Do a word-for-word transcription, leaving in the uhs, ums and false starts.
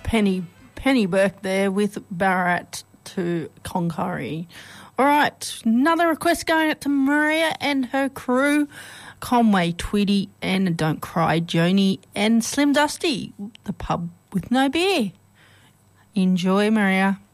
Penny Penny Burke there with Barat to Concaree. All right, another request going out to Maria and her crew, Conway Tweedy and Don't Cry Joni and Slim Dusty, the pub with no beer. Enjoy, Maria.